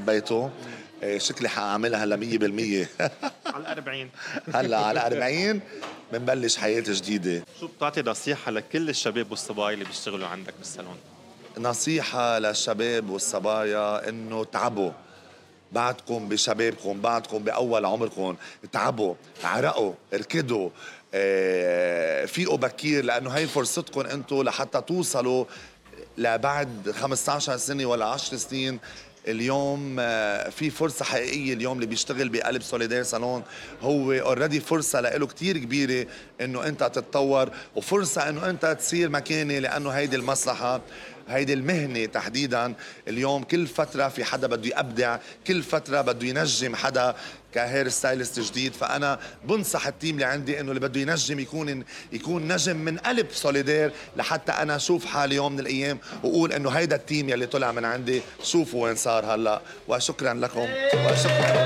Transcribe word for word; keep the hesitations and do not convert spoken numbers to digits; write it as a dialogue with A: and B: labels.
A: حبيته. إيه، شكلي حاعملها هلا مية بالمية.
B: على الأربعين.
A: هلا على أربعين بنبلش حياة جديدة.
B: شو بتعطي نصيحة لكل الشباب والصبايا اللي بيشتغلوا عندك بالصالون؟
A: نصيحة للشباب والصبايا إنه تعبوا، بعدكم بشبابكم، بعدكم بأول عمركم، تعبوا، عرقوا، اركضوا، اه فيقوا بكير، لأنه هاي فرصتكم أنتوا لحتى توصلوا لبعد خمسة عشر سنة ولا عشر سنين. اليوم آه، في فرصة حقيقية. اليوم اللي بيشتغل بقلب سوليدير صالون هو اوريدي فرصة لإله كتير كبيرة انه انت تتطور، وفرصة انه انت تصير مكاني، لانه هيدي المصلحة، هيدي المهنة تحديدا. اليوم كل فترة في حدا بده يبدع، كل فترة بده ينجم حدا كهير ستايلست جديد. فأنا بنصح التيم اللي عندي إنه اللي بده ينجم يكون يكون نجم من قلب سوليدير، لحتى أنا أشوف حالي يوم من الأيام وأقول إنه هيدا التيم يلي طلع من عندي شوفوا وين صار هلا. وشكرا لكم وشكرا.